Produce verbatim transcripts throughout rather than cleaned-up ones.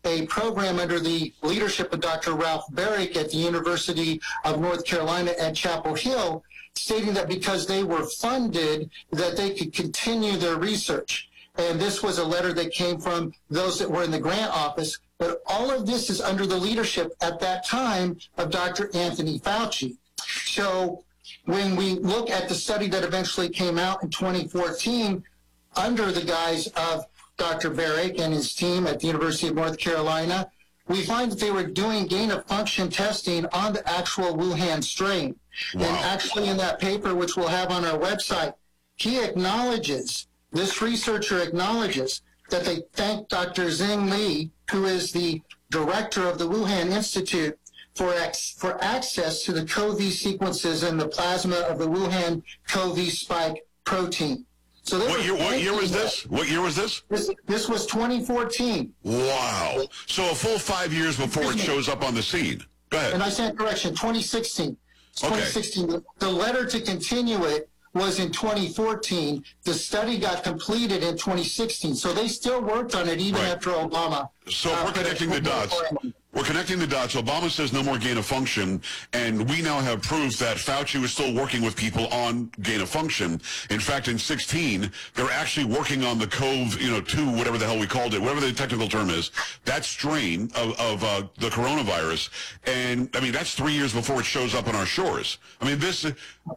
a program under the leadership of Doctor Ralph Baric at the University of North Carolina at Chapel Hill, stating that because they were funded, that they could continue their research. And this was a letter that came from those that were in the grant office. But all of this is under the leadership at that time of Doctor Anthony Fauci. So when we look at the study that eventually came out in twenty fourteen under the guise of Doctor Baric and his team at the University of North Carolina, we find that they were doing gain-of-function testing on the actual Wuhan strain. Wow. And actually in that paper, which we'll have on our website, he acknowledges, this researcher acknowledges, that they thanked Doctor Xing Li, who is the director of the Wuhan Institute, for, ex for access to the C O V sequences in the plasma of the Wuhan C O V spike protein. So what year, what year was this? What year was this? This, this was twenty fourteen. Wow. So a full five years before it shows up on the scene. Go ahead. And I said correction, twenty sixteen. twenty sixteen. Okay. The letter to continue it was in twenty fourteen. The study got completed in twenty sixteen. So they still worked on it even right. after Obama. So uh, we're connecting the dots. We're connecting the dots. Obama says no more gain of function, and we now have proof that Fauci was still working with people on gain of function. In fact, in sixteen, they're actually working on the COV, you know, two, whatever the hell we called it, whatever the technical term is, that strain of, of uh, the coronavirus. And, I mean, that's three years before it shows up on our shores. I mean, this... Uh,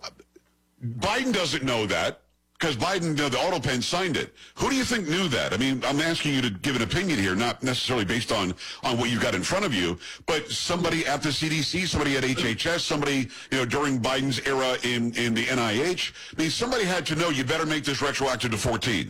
Biden doesn't know that because Biden, you know, the auto pen signed it. Who do you think knew that? I mean, I'm asking you to give an opinion here, not necessarily based on, on what you've got in front of you, but somebody at the C D C, somebody at H H S, somebody, you know, during Biden's era in, in the N I H. I mean, somebody had to know you better make this retroactive to fourteen.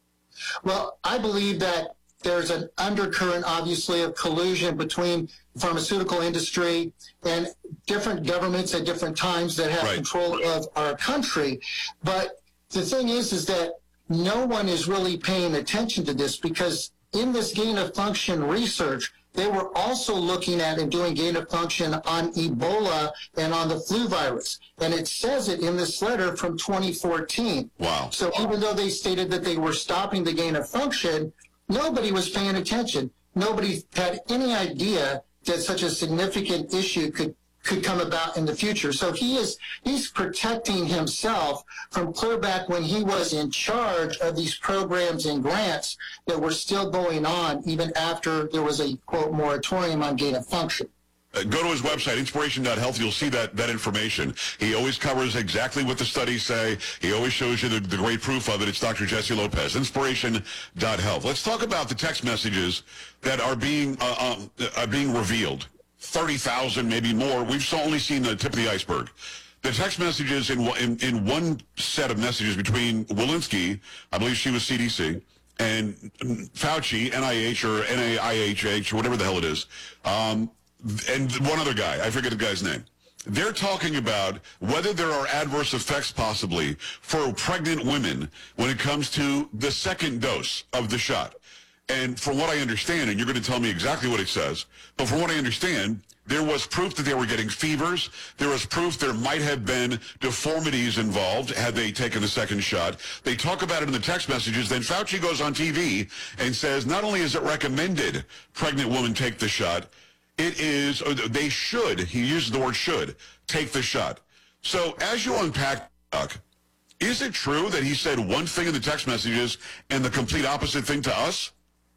Well, I believe that there's an undercurrent, obviously, of collusion between the pharmaceutical industry and different governments at different times that have right. control of our country. But the thing is, is that no one is really paying attention to this because in this gain-of-function research, they were also looking at and doing gain-of-function on Ebola and on the flu virus. And it says it in this letter from twenty fourteen. Wow. So even though they stated that they were stopping the gain-of-function, nobody was paying attention. Nobody had any idea that such a significant issue could could come about in the future. So he is he's protecting himself from clear back when he was in charge of these programs and grants that were still going on even after there was a, quote, moratorium on gain of function. Uh, go to his website, inspiration dot health. You'll see that, that information. He always covers exactly what the studies say. He always shows you the, the great proof of it. It's Doctor Jesse Lopez, inspiration dot health. Let's talk about the text messages that are being, uh, um, are being revealed. thirty thousand, maybe more. We've only seen the tip of the iceberg. The text messages in, in, in one set of messages between Walensky, I believe she was C D C, and Fauci, N I H or N A I H H, or whatever the hell it is, um, and one other guy, I forget the guy's name. They're talking about whether there are adverse effects possibly for pregnant women when it comes to the second dose of the shot. And from what I understand, and you're going to tell me exactly what it says, but from what I understand, there was proof that they were getting fevers. There was proof there might have been deformities involved had they taken the second shot. They talk about it in the text messages. Then Fauci goes on T V and says not only is it recommended pregnant women take the shot, it is, or they should, he uses the word should, take the shot. So as you unpack, Doc, is it true that he said one thing in the text messages and the complete opposite thing to us?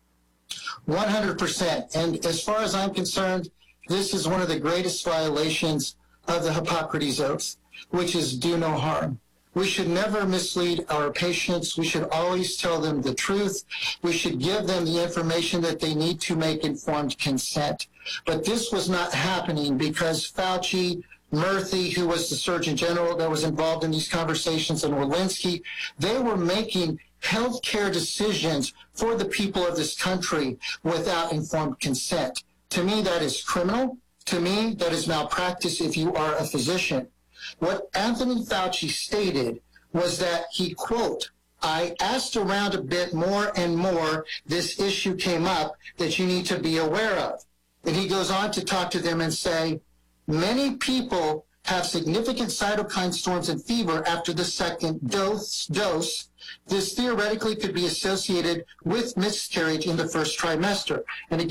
one hundred percent. And as far as I'm concerned, this is one of the greatest violations of the Hippocrates Oath, which is do no harm. We should never mislead our patients. We should always tell them the truth. We should give them the information that they need to make informed consent. But this was not happening because Fauci, Murthy, who was the Surgeon General that was involved in these conversations, and Walensky, they were making healthcare decisions for the people of this country without informed consent. To me, that is criminal. To me, that is malpractice if you are a physician. What Anthony Fauci stated was that he, quote, I asked around a bit more and more, this issue came up that you need to be aware of. And he goes on to talk to them and say, many people have significant cytokine storms and fever after the second dose. dose. This theoretically could be associated with miscarriage in the first trimester. And again,